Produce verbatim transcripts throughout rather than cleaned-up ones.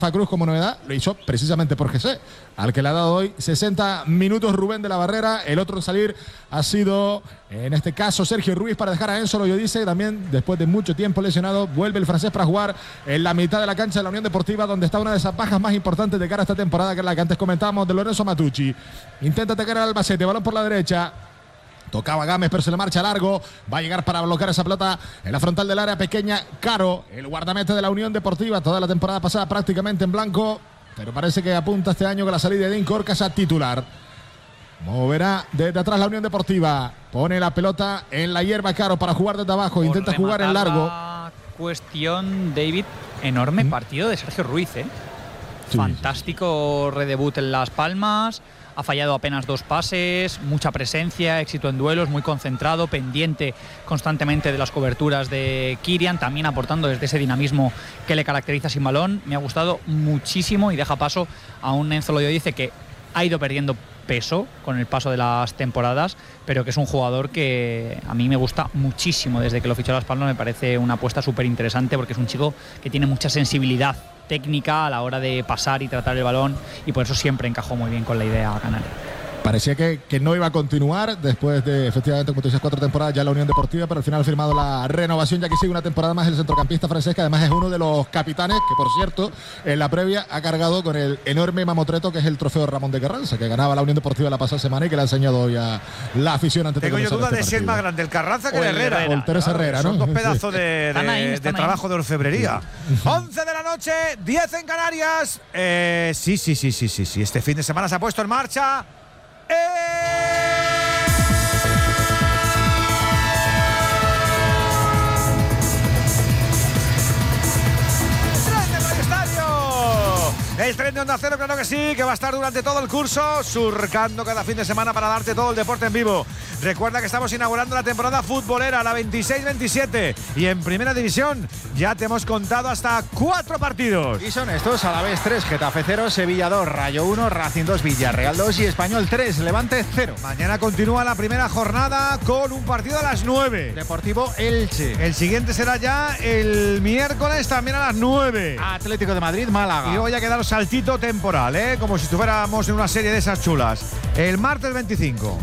Cruz como novedad, lo hizo precisamente por G C, al que le ha dado hoy sesenta minutos Rubén de la Barrera. El otro en salir ha sido, en este caso, Sergio Ruiz, para dejar a Enzo Loyodice. También, después de mucho tiempo lesionado, vuelve el francés para jugar en la mitad de la cancha de la Unión Deportiva, donde está una de esas bajas más importantes de cara a esta temporada, que es la que antes comentábamos, de Lorenzo Matucci. Intenta atacar al Albacete, balón por la derecha. Tocaba Gámez, pero se le marcha largo. Va a llegar para bloquear esa pelota en la frontal del área pequeña. Caro, el guardameta de la Unión Deportiva, toda la temporada pasada prácticamente en blanco, pero parece que apunta este año con la salida de Incorcas a titular. Moverá desde atrás la Unión Deportiva. Pone la pelota en la hierba Caro para jugar desde abajo. Intenta jugar en largo. Cuestión, David, enorme ¿Mm? partido de Sergio Ruiz, ¿eh? Sí. Fantástico redebut en Las Palmas. Ha fallado apenas dos pases, mucha presencia, éxito en duelos, muy concentrado, pendiente constantemente de las coberturas de Kirian, también aportando desde ese dinamismo que le caracteriza sin balón. Me ha gustado muchísimo y deja paso a un Enzo Loyodice que ha ido perdiendo peso con el paso de las temporadas, pero que es un jugador que a mí me gusta muchísimo. Desde que lo fichó Las Palmas me parece una apuesta súper interesante, porque es un chico que tiene mucha sensibilidad técnica a la hora de pasar y tratar el balón, y por eso siempre encajó muy bien con la idea canaria. Parecía que, que no iba a continuar después de, efectivamente, como tú dices, cuatro temporadas ya en la Unión Deportiva, pero al final ha firmado la renovación, ya que sigue una temporada más el centrocampista francés, que además es uno de los capitanes, que por cierto, en la previa ha cargado con el enorme mamotreto que es el trofeo Ramón de Carranza, que ganaba la Unión Deportiva la pasada semana y que le ha enseñado hoy a la afición antes de Tengo yo duda este de si es más grande el Carranza que o el Herrera. Herrera. O el Teresa claro, Herrera, ¿no? Son dos pedazos de, de, ahí, de trabajo de orfebrería. once de la noche, diez en Canarias. Eh, sí, sí, sí, sí, sí, sí. Este fin de semana se ha puesto en marcha. ¡Eh! El tren de Onda Cero, claro que sí, que va a estar durante todo el curso, surcando cada fin de semana para darte todo el deporte en vivo. Recuerda que estamos inaugurando la temporada futbolera, la veintiséis veintisiete, y en Primera División ya te hemos contado hasta cuatro partidos. Y son estos: Alavés tres, Getafe cero, Sevilla dos, Rayo uno, Racing dos, Villarreal dos y Español tres, Levante cero. Mañana continúa la primera jornada con un partido a las nueve. Deportivo Elche. El siguiente será ya el miércoles también a las nueve. Atlético de Madrid, Málaga. Y hoy a quedar saltito temporal, ¿eh? Como si estuviéramos en una serie de esas chulas. El martes veinticinco.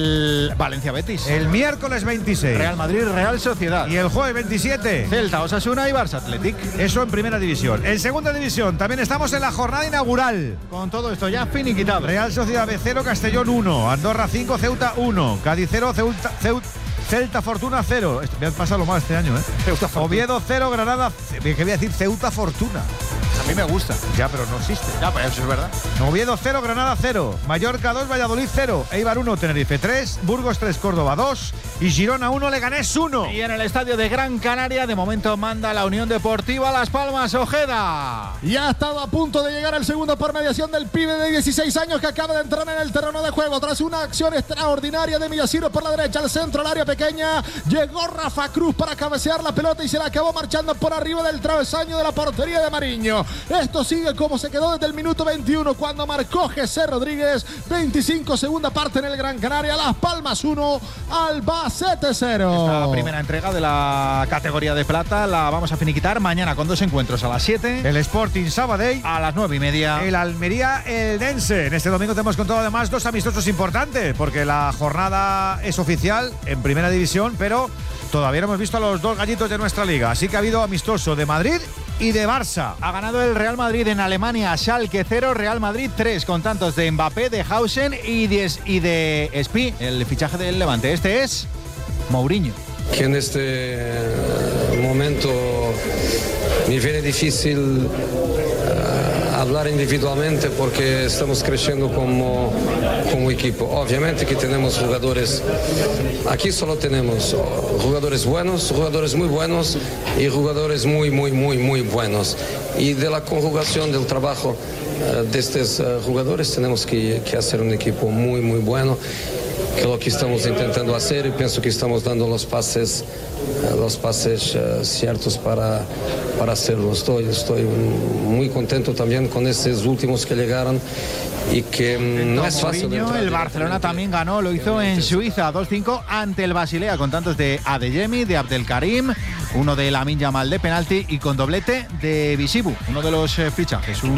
El Valencia Betis. El miércoles veintiséis. Real Madrid, Real Sociedad. Y el jueves veintisiete. Celta, Osasuna y Barça Athletic. Eso en Primera División. En Segunda División también estamos en la jornada inaugural. Con todo esto ya finiquitado. Real Sociedad B cero, Castellón uno. Andorra cinco, Ceuta uno. Cádiz cero, Ceuta, Ceuta, Celta Fortuna cero. Me ha pasado lo mal este año, ¿eh? Ceuta Oviedo cero, Granada. ¿Qué voy a decir? Ceuta Fortuna. A mí me gusta. Ya, pero no existe. Ya, pues eso es verdad. Oviedo cero, Granada cero. Mallorca dos, Valladolid cero. Eibar uno, Tenerife tres. Burgos tres, Córdoba dos. Y Girona uno, Leganés uno. Y en el estadio de Gran Canaria, de momento manda la Unión Deportiva Las Palmas. Ojeda. Ya ha estado a punto de llegar el segundo por mediación del pibe de dieciséis años, que acaba de entrar en el terreno de juego tras una acción extraordinaria de Millaciro por la derecha, al centro, al área pequeña. Llegó Rafa Cruz para cabecear la pelota y se la acabó marchando por arriba del travesaño de la portería de Mariño. Esto sigue como se quedó desde el minuto veintiuno, cuando marcó José Rodríguez. veinticinco, segunda parte en el Gran Canaria. Las Palmas uno, Albacete cero. Esta primera entrega de la categoría de plata la vamos a finiquitar mañana con dos encuentros: a las siete el Sporting Sabadell, a las nueve y media el Almería Eldense. En este domingo te hemos contado además dos amistosos importantes, porque la jornada es oficial en Primera División, pero todavía no hemos visto a los dos gallitos de nuestra liga. Así que ha habido amistoso de Madrid y de Barça. Ha ganado el Real Madrid en Alemania, Schalke cero, Real Madrid tres, con tantos de Mbappé, de Hausen y de, y de Espí, el fichaje del Levante. Este es Mourinho. Que en este momento me viene difícil uh, hablar individualmente, porque estamos creciendo como, como equipo. Obviamente que tenemos jugadores, aquí solo tenemos jugadores buenos, jugadores muy buenos y jugadores muy, muy, muy, muy buenos. Y de la conjugación del trabajo uh, de estos uh, jugadores tenemos que, que hacer un equipo muy, muy bueno, que es lo que estamos intentando hacer, y pienso que estamos dando los pases, los pases uh, ciertos para, para hacerlo. Estoy, estoy muy contento también con estos últimos que llegaron y que no es fácil. Mourinho, el Barcelona también ganó, lo hizo en Suiza dos cinco ante el Basilea, con tantos de Adeyemi, de Abdelkarim, uno de Lamine Yamal de penalti y con doblete de Visibu, uno de los eh, fichajes. Un